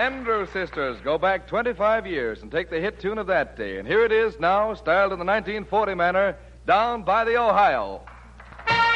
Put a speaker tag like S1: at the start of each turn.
S1: Andrews Sisters go back 25 years and take the hit tune of that day. And here it is now, styled in the 1940 manner, Down by the Ohio.